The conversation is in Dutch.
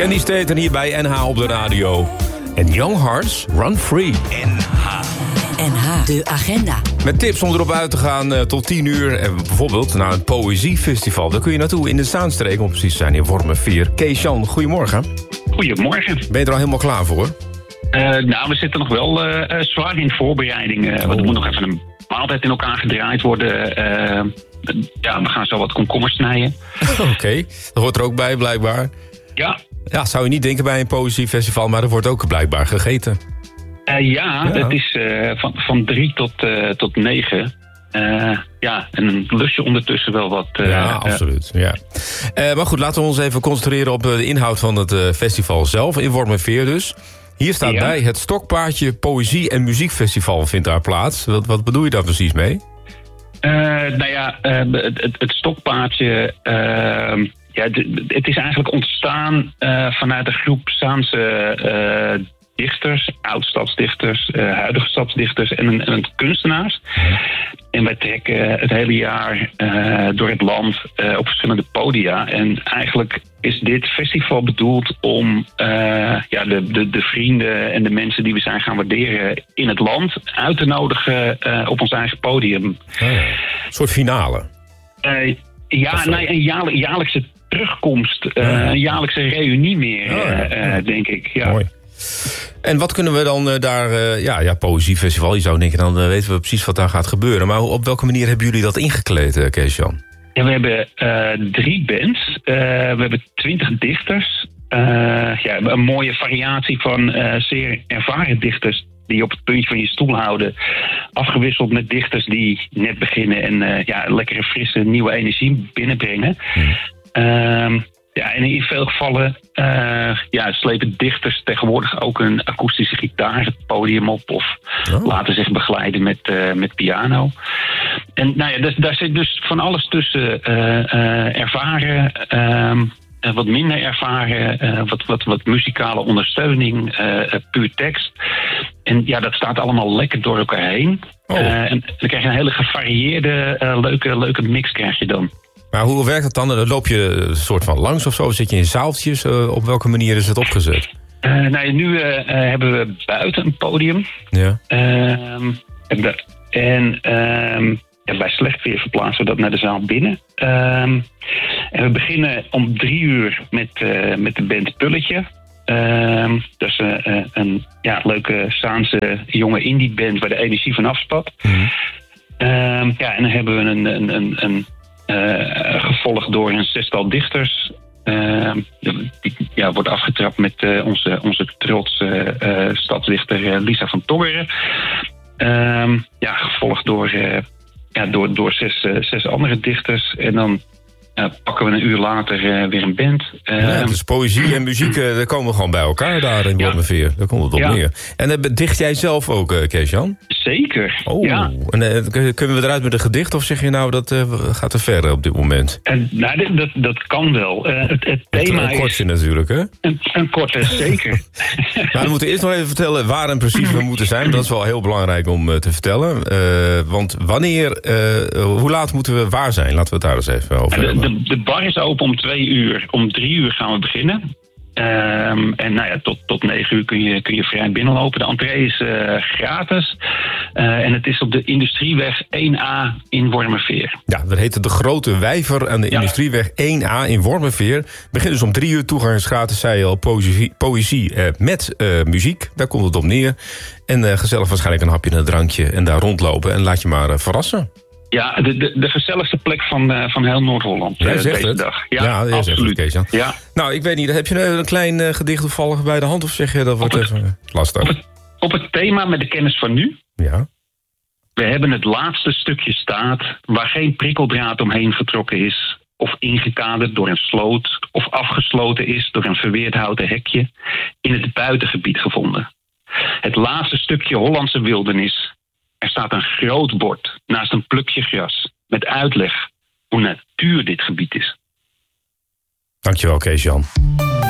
Candy Staten hier bij NH op de radio. En Young Hearts, Run Free. NH, de agenda. Met tips om erop uit te gaan tot 10 uur. En bijvoorbeeld naar een poëziefestival. Daar kun je naartoe in de Zaanstreek, om precies te zijn, in Wormerveer. Kees-Jan, goedemorgen. Goedemorgen. Ben je er al helemaal klaar voor? We zitten nog wel zwaar in voorbereiding. Want er moet nog even een maaltijd in elkaar gedraaid worden. We gaan zo wat komkommers snijden. Oké, dat hoort er ook bij, blijkbaar. Ja. Ja, zou je niet denken bij een poëziefestival, maar er wordt ook blijkbaar gegeten. Dat is van 3 tot 9. En een lusje ondertussen wel wat. Absoluut. Ja. Maar goed, laten we ons even concentreren op de inhoud van het festival zelf. In Wormerveer dus. Hier staat bij, het Stokpaardje Poëzie- en Muziekfestival vindt daar plaats. Wat bedoel je daar precies mee? Het Stokpaardje... het is eigenlijk ontstaan vanuit een groep Zaanse dichters, oud-stadsdichters, huidige stadsdichters en kunstenaars. En wij trekken het hele jaar door het land op verschillende podia. En eigenlijk is dit festival bedoeld om de vrienden en de mensen die we zijn gaan waarderen in het land uit te nodigen op ons eigen podium. Een soort finale. Een jaarlijkse terugkomst, een jaarlijkse reunie meer, denk ik. Ja. Mooi. En wat kunnen we dan daar... poëziefestival, je zou denken, dan weten we precies wat daar gaat gebeuren. Maar op welke manier hebben jullie dat ingekleed, Kees-Jan? Ja, we hebben 3 bands. We hebben 20 dichters. Een mooie variatie van zeer ervaren dichters die je op het puntje van je stoel houden. Afgewisseld met dichters die net beginnen en lekkere, frisse, nieuwe energie binnenbrengen. En in veel gevallen slepen dichters tegenwoordig ook een akoestische gitaar het podium op of laten zich begeleiden met piano. En daar zit dus van alles tussen. Ervaren, wat minder ervaren, wat muzikale ondersteuning, puur tekst. En dat staat allemaal lekker door elkaar heen. En dan krijg je een hele gevarieerde, leuke mix krijg je dan. Maar hoe werkt het dan? Dan loop je een soort van langs of zo? Zit je in zaaltjes? Op welke manier is het opgezet? Nu hebben we buiten een podium. Ja. Bij slecht weer verplaatsen we dat naar de zaal binnen. En we beginnen om 3 uur met de band Pulletje. Dat is een leuke Zaanse jonge indie band waar de energie van afspat. En dan hebben we een gevolgd door een 6-tal dichters. Wordt afgetrapt met onze trotse stadsdichter Lisa van Tongeren. Gevolgd door 6 andere dichters. En dan pakken we een uur later weer een band. Dus poëzie en muziek, daar komen we gewoon bij elkaar daar in Wormerveer. Daar komt het op neer. En dicht jij zelf ook, Kees-Jan? Zeker, En kunnen we eruit met een gedicht of zeg je dat gaat te ver op dit moment? Dat kan wel. Het thema een kortje natuurlijk, hè? Een korte, zeker. Maar we moeten eerst nog even vertellen waar en precies we moeten zijn. Dat is wel heel belangrijk om te vertellen. Want hoe laat moeten we waar zijn? Laten we het daar eens even over hebben. De bar is open om 2 uur. Om 3 uur gaan we beginnen. Tot 9 uur kun je vrij binnenlopen. De entree is gratis. En het is op de Industrieweg 1A in Wormerveer. Ja, dat heet de Grote Wijver aan de Industrieweg 1A in Wormerveer. Begint dus om 3 uur. Toegang is gratis, zei je al. Poëzie met muziek. Daar komt het op neer. En gezellig waarschijnlijk een hapje en een drankje. En daar rondlopen. En laat je maar verrassen. Ja, de gezelligste plek van heel Noord-Holland deze dag. Ja, absoluut. Kees, ja. Nou, ik weet niet, heb je een klein gedicht toevallig bij de hand? Of zeg je dat wordt even lastig? Op het thema met de kennis van nu. Ja. We hebben het laatste stukje staat waar geen prikkeldraad omheen getrokken is, of ingekaderd door een sloot, of afgesloten is door een verweerd houten hekje, in het buitengebied gevonden. Het laatste stukje Hollandse wildernis. Er staat een groot bord naast een plukje gras met uitleg hoe natuur dit gebied is. Dankjewel, Kees-Jan.